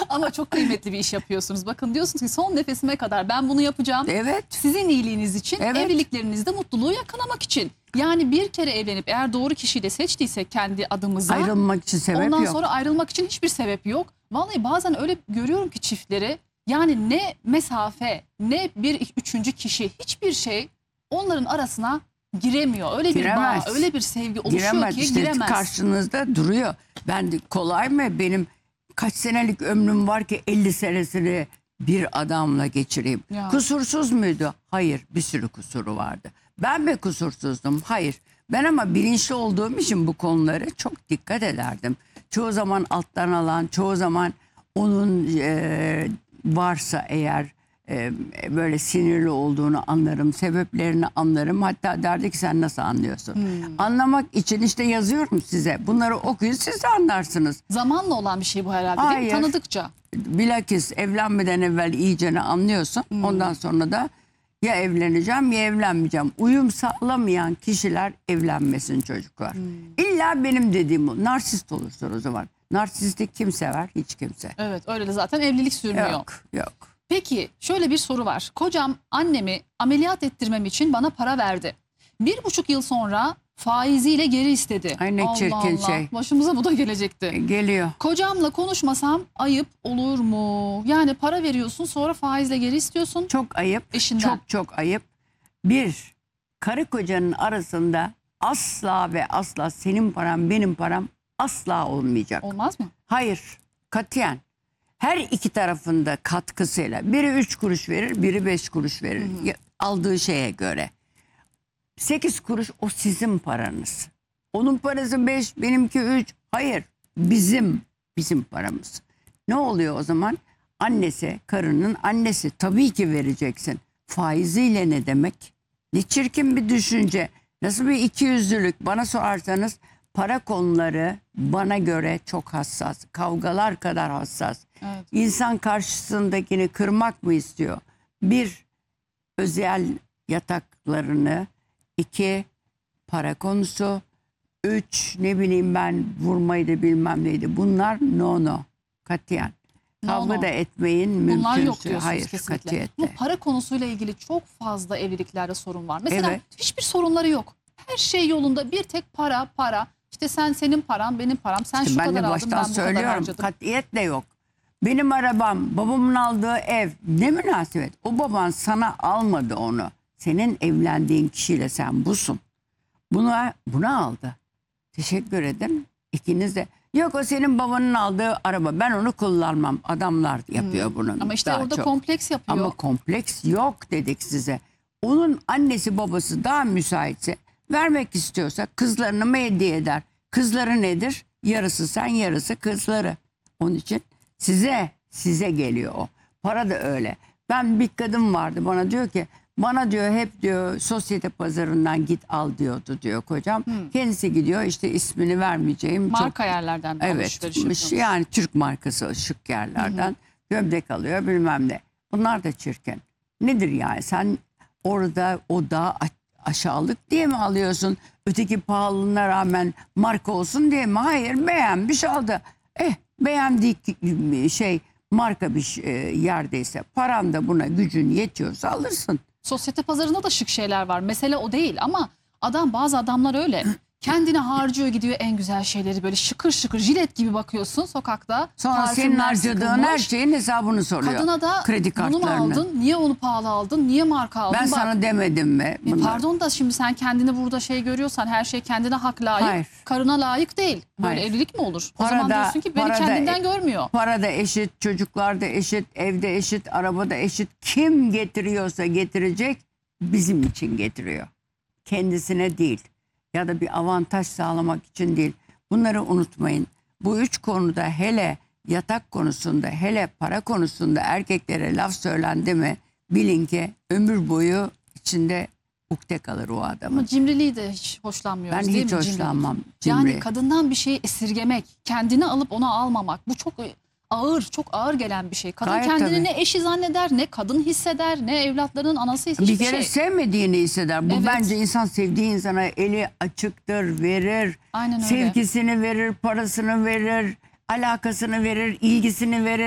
Ama çok kıymetli bir iş yapıyorsunuz. Bakın diyorsunuz ki son nefesime kadar ben bunu yapacağım. Evet. Sizin iyiliğiniz için, Evet. evliliklerinizde mutluluğu yakalamak için. Yani bir kere evlenip eğer doğru kişiyi de seçtiysek kendi adımıza, Ayrılmak için sebep ondan yok. sonra ayrılmak için hiçbir sebep yok. Vallahi bazen öyle görüyorum ki çiftleri, yani ne mesafe ne bir üçüncü kişi, hiçbir şey onların arasına giremiyor. Öyle bir Giremez. bağ, öyle bir sevgi oluşuyor Giremez. ki İşte giremez. karşınızda duruyor. Ben de, kolay mı? Benim kaç senelik ömrüm var ki 50 senesini bir adamla geçireyim. Ya. Kusursuz muydu? Hayır, bir sürü kusuru vardı. Ben mi kusursuzdum? Hayır. Ben ama bilinçli olduğum için bu konuları çok dikkat ederdim. Çoğu zaman alttan alan, çoğu zaman onun varsa eğer böyle sinirli olduğunu anlarım, sebeplerini anlarım. Hatta derdi ki sen nasıl anlıyorsun? Anlamak için işte yazıyorum size. Bunları okuyun, siz de anlarsınız. Zamanla olan bir şey bu herhalde, değil mi? Hayır. Tanıdıkça. Bilakis evlenmeden evvel iyicene anlıyorsun. Ondan sonra da ya evleneceğim ya evlenmeyeceğim. Uyum sağlamayan kişiler evlenmesin çocuklar. İlla benim dediğim bu. Narsist olursun o zaman. Narsistlik kim sever? Hiç kimse. Evet, öyle de zaten evlilik sürmüyor. Yok. Peki şöyle bir soru var. Kocam annemi ameliyat ettirmem için bana para verdi. 1,5 yıl sonra faiziyle geri istedi. Ay ne çirkin şey. Başımıza bu da gelecekti. Geliyor. Kocamla konuşmasam ayıp olur mu? Yani para veriyorsun sonra faizle geri istiyorsun. Çok ayıp. Eşinden. Çok ayıp. Bir, karı kocanın arasında asla ve asla senin param benim param asla olmayacak. Olmaz mı? Hayır, katiyen. Her iki tarafında katkısıyla. Biri 3 kuruş verir, biri 5 kuruş verir. Aldığı şeye göre. 8 kuruş o sizin paranız. Onun parası 5, benimki 3. Hayır, bizim paramız. Ne oluyor o zaman? Annesi, karının annesi tabii ki vereceksin. Faiziyle ne demek? Ne çirkin bir düşünce. Nasıl bir ikiyüzlülük bana sorarsanız, para konuları bana göre çok hassas. Kavgalar kadar hassas. Evet. İnsan karşısındakini kırmak mı istiyor? Bir, özel yataklarını. 2, para konusu. 3, ne bileyim ben vurmaydı bilmem neydi. Bunlar no. Katiyen. Kavga da etmeyin mümkünse. Bunlar yok diyorsunuz Hayır, kesinlikle. katiyette. Bu para konusuyla ilgili çok fazla evliliklerde sorun var. Mesela Evet. hiçbir sorunları yok. Her şey yolunda, bir tek para. İşte senin param, benim param. Sen şu Ben kadar de aldın, baştan ben bu kadar söylüyorum. harcadım. Katiyetle yok. Benim arabam, babamın aldığı ev. Ne münasebet. O baban sana almadı onu. Senin evlendiğin kişiyle sen busun. Buna aldı. Teşekkür ederim. İkiniz de. Yok o senin babanın aldığı araba. Ben onu kullanmam. Adamlar yapıyor bunu. Ama işte daha orada çok. kompleks yapıyor. Ama kompleks yok dedik size. Onun annesi babası daha müsaitse, vermek istiyorsa kızlarını mı hediye eder? Kızları nedir? Yarısı sen, yarısı kızları. Onun için size geliyor o. Para da öyle. Ben bir kadın vardı, bana diyor ki, bana diyor hep diyor sosyete pazarından git al diyordu diyor kocam. Kendisi gidiyor, işte ismini vermeyeceğim. Marka yerlerden Evet, alışveriş yapıyormuş. yani Türk markası şık yerlerden gömlek alıyor bilmem ne. Bunlar da çirkin. Nedir yani, sen orada o daha aşağılık diye mi alıyorsun? Öteki pahalılığına rağmen marka olsun diye mi? Hayır, beğenmiş aldı. Beğendiği marka bir yerdeyse, paran da buna gücün yetiyorsa alırsın. Sosyete pazarında da şık şeyler var. Mesele o değil ama bazı adamlar öyle. Kendine harcıyor, gidiyor en güzel şeyleri böyle şıkır şıkır jilet gibi bakıyorsun sokakta. Sonra senin Parfümler harcadığın sıkılmış. her şeyin hesabını soruyor. Kadına da kredi bunu mu kartlarını. aldın? Niye onu pahalı aldın? Niye marka aldın? Ben Bak, sana demedim mi? pardon da şimdi sen kendini burada görüyorsan, her şey kendine hak layık. Hayır. Karına layık değil. Böyle Hayır. evlilik mi olur? O Para zaman da- diyorsun ki beni para da- kendinden görmüyor. Para da eşit, çocuklar da eşit, evde eşit, arabada eşit. Kim getiriyorsa getirecek, bizim için getiriyor. Kendisine değil. Ya da bir avantaj sağlamak için değil. Bunları unutmayın. Bu 3 konuda, hele yatak konusunda, hele para konusunda erkeklere laf söylendi mi, bilin ki ömür boyu içinde ukde kalır o adamın. Ama cimriliği de hiç hoşlanmıyoruz, Ben değil hiç mi? Cimrilik. hoşlanmam cimri. Yani kadından bir şeyi esirgemek, kendini alıp ona almamak, bu çok ağır, çok ağır gelen bir şey. Kadın Gayet kendini tabii. ne eşi zanneder, ne kadın hisseder, ne evlatlarının anası hiçbir Bir kere şey. sevmediğini hisseder. Bu Evet. bence insan sevdiği insana eli açıktır, verir. Aynen öyle. Sevgisini verir, parasını verir, alakasını verir, ilgisini verir.